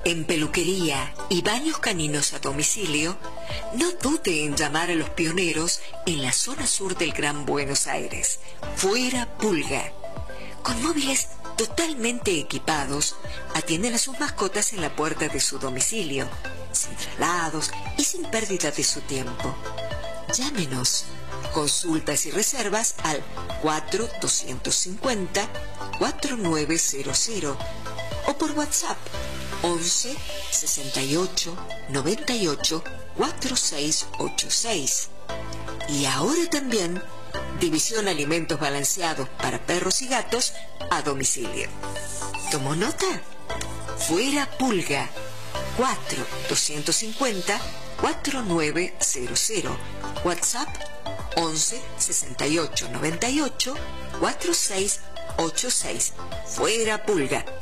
En peluquería y baños caninos a domicilio, no dude en llamar a los pioneros en la zona sur del Gran Buenos Aires. Fuera Pulga. Con móviles totalmente equipados, atienden a sus mascotas en la puerta de su domicilio, sin traslados y sin pérdida de su tiempo. Llámenos. Consultas y reservas al 4250-4900 o por WhatsApp 11 68 98 4686. Y ahora también división alimentos balanceados para perros y gatos a domicilio. ¿Tomó nota? Fuera Pulga. 4250-4900. WhatsApp 11 68 98 4686. Fuera Pulga.